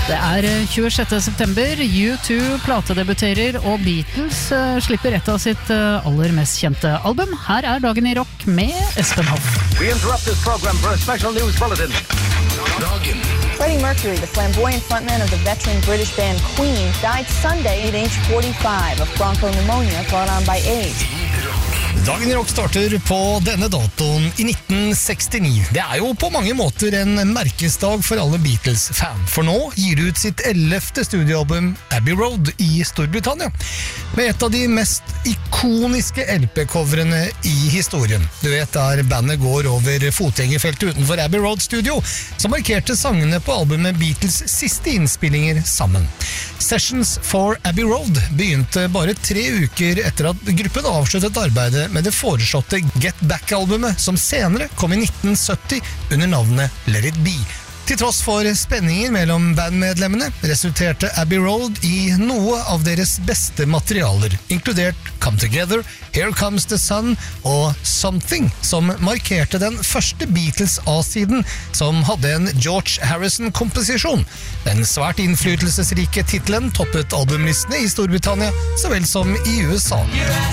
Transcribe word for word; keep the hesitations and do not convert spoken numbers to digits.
Det er tjuesjette september, U to platedebuterer og Beatles uh, slipper et av sitt uh, aller mest kjente album. Her er Dagen i rock med Espen Hoff. We interrupt this program for a special news bulletin. Dagen. Freddie Mercury, the flamboyant frontman of the veteran British band Queen, died Sunday at age forty-five of bronchopneumonia brought on by AIDS. Dagen i rock starter på denne datoen i nitten sekstini. Det er jo på mange måter en merkesdag for alle Beatles-fan, for nå gir de ut sitt ellevte studioalbum Abbey Road i Storbritannia, med et av de mest ikoniske L P-coverene i historien. Du vet der bandet går over fotgjengerfeltet utenfor Abbey Road Studio, som markerte sangene på albumet Beatles siste innspillinger sammen. Sessions for Abbey Road begynte bare tre uker etter at gruppen avsluttet arbeidet med det foreslåtte Get Back-albumet, som senere kom i nitten sytti under navnet Let It Be. Til tross for spenninger mellom bandmedlemmene resulterte Abbey Road i noe av deres beste materialer, inkludert Come Together, Here Comes the Sun og Something, som markerte den første Beatles A-siden som hadde en George Harrison-komposisjon. Den svært innflytelsesrike titelen toppet albumlistene i Storbritannia så vel som i U S A.